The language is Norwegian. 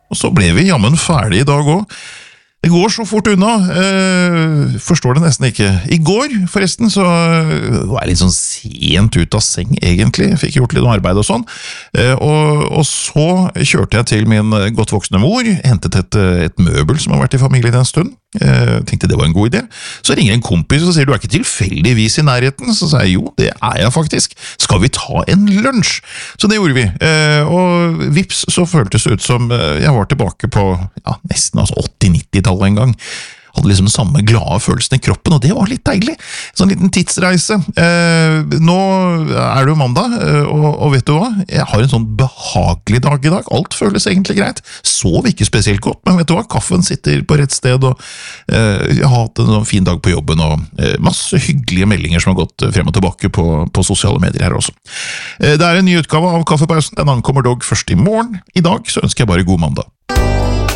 Og så ble vi jammen ferdig I dag også. Det går så fort unna, forstår det nesten ikke. I går, forresten, så var jeg litt sånn sent ut av seng, egentlig. Jeg fikk gjort litt arbeid og sånn. Og så kjørte jeg til min godt voksne mor, hentet et møbel som har vært I familien en stund. Tenkte det var en god idé. Så ringer en kompis og sier, du ikke tilfeldigvis I nærheten? Så sa jeg, jo, det jeg faktisk. Skal vi ta en lunsj? Så det gjorde vi. Og vips, så føltes det ut som jeg var tilbake på nesten 80-90-tallet en gang. Hadde liksom den samme glade følelsen I kroppen, og det var litt deilig. Sånn liten tidsreise. Nå det jo mandag, og vet du hva? Jeg har en sånn behagelig dag I dag. Alt føles egentlig greit. Sov ikke spesielt godt, men vet du hva? Kaffen sitter på rett sted, og jeg har hatt en sånn fin dag på jobben, og masse hyggelige meldinger som har gått frem og tilbake på sosiale medier her også. Det en ny utgave av Kaffepausen. Den ankommer dog først I morgen. I dag så ønsker jeg bare god mandag.